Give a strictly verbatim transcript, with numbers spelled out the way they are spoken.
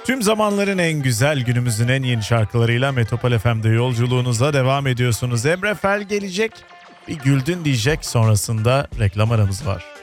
Tüm zamanların en güzel, günümüzün en yeni şarkılarıyla Metropol F M'de yolculuğunuza devam ediyorsunuz. Emre Fel gelecek, bir güldün diyecek, sonrasında reklam aramız var.